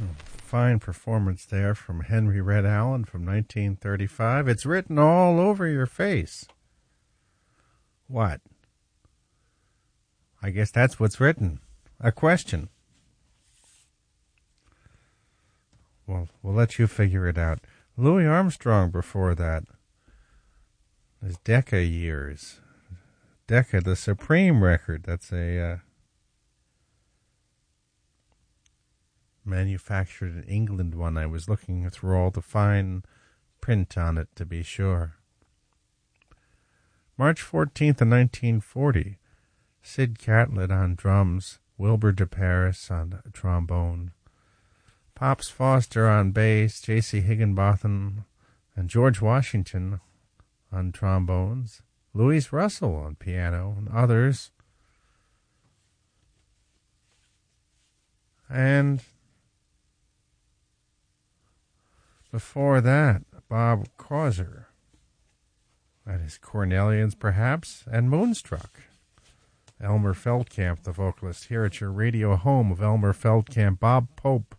Fine performance there from Henry Red Allen from 1935. It's written all over your face. What? I guess that's what's written. A question. Well, we'll let you figure it out. Louis Armstrong before that. His Decca years. Decca, the Supreme record. That's a manufactured in England one. I was looking through all the fine print on it to be sure. March 14th of 1940. Sid Catlett on drums. Wilbur DeParis on trombone. Pops Foster on bass. J.C. Higginbotham and George Washington on trombones. Louis Russell on piano and others. And before that, Bob Crosser. That is Cornelians, perhaps, and Moonstruck. Elmer Feldkamp, the vocalist, here at your radio home of Elmer Feldkamp, Bob Pope,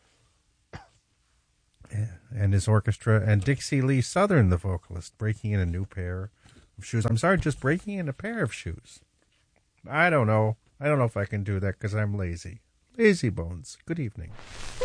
and his orchestra, and Dixie Lee Southern, the vocalist, breaking in a new pair of shoes. I'm sorry, just breaking in a pair of shoes. I don't know. I don't know if I can do that because I'm lazy. Lazy bones. Good evening.